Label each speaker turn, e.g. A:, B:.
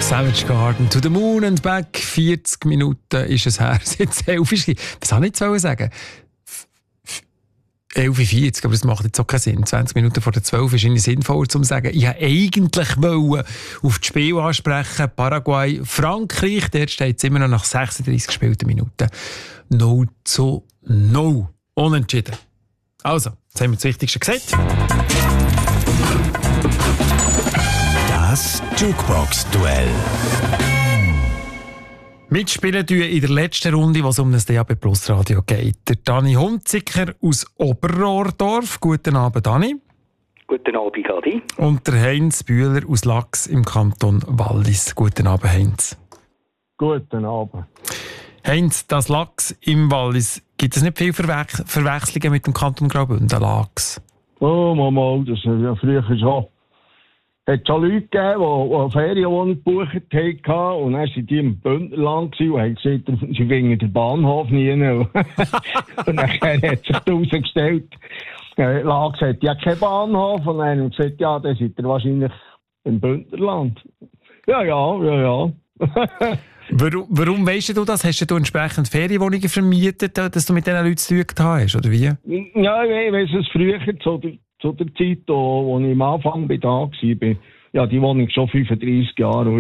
A: Savage Garden to the Moon and back. 40 Minuten ist es her, seit es 11 ist. Das wollte ich nicht sagen. 11:40, aber das macht jetzt auch keinen Sinn. 20 Minuten vor der 12 ist irgendwie sinnvoller zu sagen. Ich wollte eigentlich auf das Spiel ansprechen. Paraguay, Frankreich, dort steht es immer noch nach 36 gespielten Minuten 0:0. Unentschieden. Also, jetzt haben wir das Wichtigste gesagt.
B: Das Jukebox-Duell.
A: Mitspielen tun in der letzten Runde, was um das DAB Plus Radio geht. Der Dani Hunziker aus Oberrohrdorf. Guten Abend, Dani.
C: Guten Abend, Adi.
A: Und der Heinz Bühler aus Lachs im Kanton Wallis. Guten Abend, Heinz.
D: Guten Abend.
A: Heinz, das Lachs im Wallis, gibt es nicht viele Verwechslungen mit dem Kanton Graubünden, Lachs?
D: Oh, Mama, das ist ja früher schon. Es hat schon Leute gegeben, die eine Ferienwohnung gebucht haben und dann waren die im Bündnerland und haben gesagt, sie finden den Bahnhof nie. Und dann hat sich herausgestellt, Lachs hat ja keinen Bahnhof und dann haben sie gesagt, ja, dann seid ihr wahrscheinlich im Bündnerland. Ja.
A: Warum weisst du das? Hast du entsprechend Ferienwohnungen vermietet, dass du mit diesen Leuten zu tun hast, oder wie?
D: Ja, ich weiss es früher, zu der Zeit, wo ich am Anfang da war. Ja, die Wohnung schon 35 Jahre.